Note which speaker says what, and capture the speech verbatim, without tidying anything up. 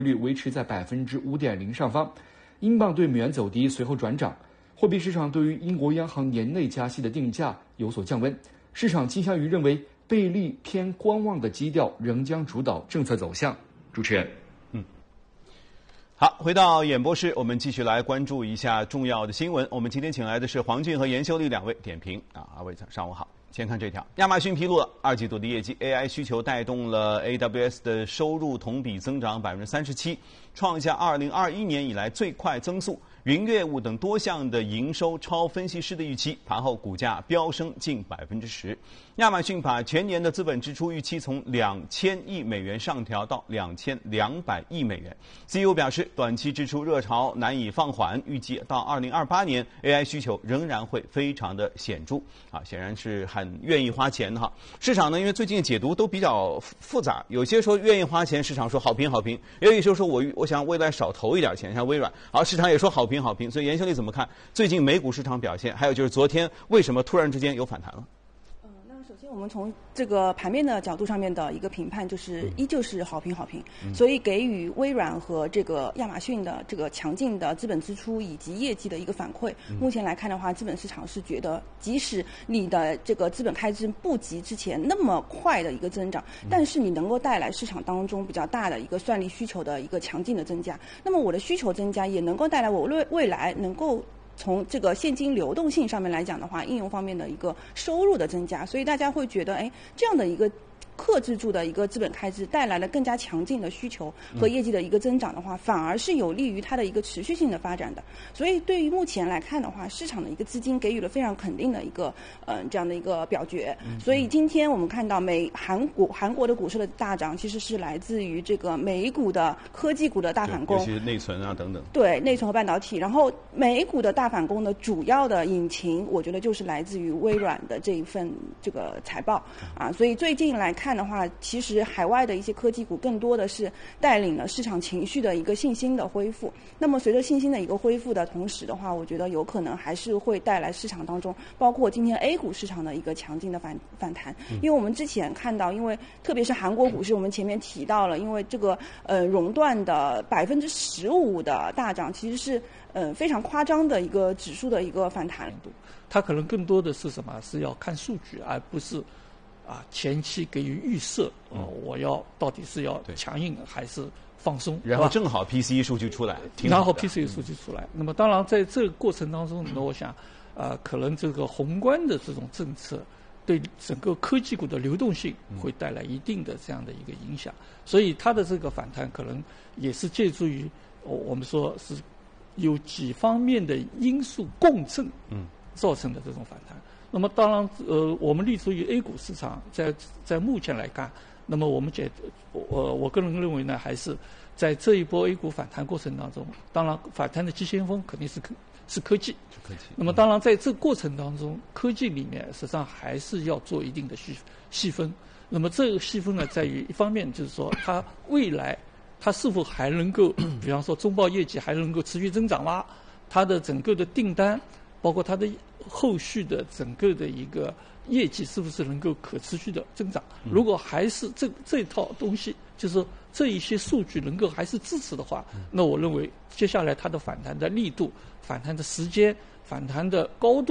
Speaker 1: 率维持在百分之五点零上方。英镑对美元走低，随后转涨。货币市场对于英国央行年内加息的定价有所降温，市场倾向于认为贝利偏观望的基调仍将主导政策走向。主持人，
Speaker 2: 嗯，好，回到演播室，我们继续来关注一下重要的新闻。我们今天请来的是黄俊和严修丽两位点评啊，二位上午好。先看这条，亚马逊披露了二季度的业绩 ，A I 需求带动了 A W S 的收入同比增长百分之三十七，创下二零二一年以来最快增速。云业务等多项的营收超分析师的预期，盘后股价飙升近百分之十。亚马逊把全年的资本支出预期从两千亿美元上调到两千两百亿美元。C E O 表示，短期支出热潮难以放缓，预计到二零二八年 A I 需求仍然会非常的显著啊，显然是很愿意花钱的哈。市场呢，因为最近解读都比较复杂，有些说愿意花钱，市场说好评好评；也有一些说我我想未来少投一点钱，像微软，好，市场也说好评好评。所以严修丽怎么看最近美股市场表现？还有就是昨天为什么突然之间有反弹了？
Speaker 3: 首先，我们从这个盘面的角度上面的一个评判，就是依旧是好评好评，所以给予微软和这个亚马逊的这个强劲的资本支出以及业绩的一个反馈。目前来看的话，资本市场是觉得，即使你的这个资本开支不及之前那么快的一个增长，但是你能够带来市场当中比较大的一个算力需求的一个强劲的增加。那么我的需求增加，也能够带来我未未来能够。从这个现金流动性上面来讲的话，应用方面的一个收入的增加，所以大家会觉得，哎，这样的一个克制住的一个资本开支带来了更加强劲的需求和业绩的一个增长的话，反而是有利于它的一个持续性的发展的。所以对于目前来看的话，市场的一个资金给予了非常肯定的一个嗯、呃、这样的一个表决。所以今天我们看到美韩国韩国的股市的大涨，其实是来自于这个美股的科技股的大反攻，
Speaker 2: 尤其是内存啊等等。
Speaker 3: 对，内存和半导体。然后美股的大反攻的主要的引擎，我觉得就是来自于微软的这一份这个财报啊。所以最近来看的话，其实海外的一些科技股更多的是带领了市场情绪的一个信心的恢复。那么随着信心的一个恢复的同时的话，我觉得有可能还是会带来市场当中，包括今天 A 股市场的一个强劲的反反弹。因为我们之前看到，因为特别是韩国股市，我们前面提到了，因为这个呃熔断的百分之十五的大涨，其实是呃非常夸张的一个指数的一个反弹。
Speaker 4: 它可能更多的是什么？是要看数据，而不是。啊，前期给予预设，呃，我要到底是要强硬还是放松？
Speaker 2: 然后正好 P C E 数据出来，
Speaker 4: 然后 P C E 数据出来。那么当然在这个过程当中，那我想，呃，可能这个宏观的这种政策对整个科技股的流动性会带来一定的这样的一个影响，所以它的这个反弹可能也是借助于我们说是有几方面的因素共振，嗯，造成的这种反弹。那么当然，呃，我们立足于 A 股市场，在在目前来看，那么我们觉得，我我个人认为呢，还是在这一波 A 股反弹过程当中，当然反弹的急先锋肯定是科是科技。
Speaker 2: 是科技。
Speaker 4: 那么当然在这过程当中，科技里面实际上还是要做一定的细细分。那么这个细分呢，在于一方面就是说，它未来它是否还能够，比方说中报业绩还能够持续增长吗？它的整个的订单。包括它的后续的整个的一个业绩是不是能够可持续的增长？如果还是这这套东西，就是这一些数据能够还是支持的话，那我认为接下来它的反弹的力度、反弹的时间、反弹的高度。